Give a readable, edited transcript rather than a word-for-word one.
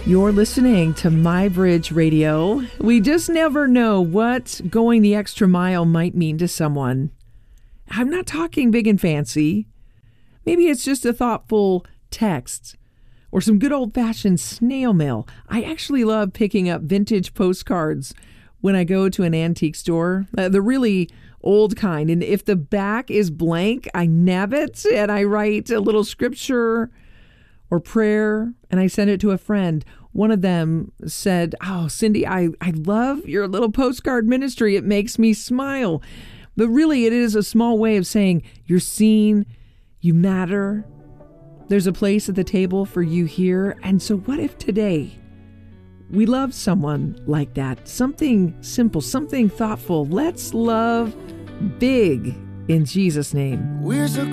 You're listening to My Bridge Radio. We just never know what going the extra mile might mean to someone. I'm not talking big and fancy. Maybe it's just a thoughtful text or some good old-fashioned snail mail. I actually love picking up vintage postcards when I go to an antique store, the really old kind. And if the back is blank, I nab it and I write a little scripture or prayer, and I send it to a friend. One of them said, "Oh, Cindy, I love your little postcard ministry. It makes me smile." But really, it is a small way of saying you're seen, you matter. There's a place at the table for you here. And so what if today we love someone like that? Something simple, something thoughtful. Let's love big in Jesus' name. We're so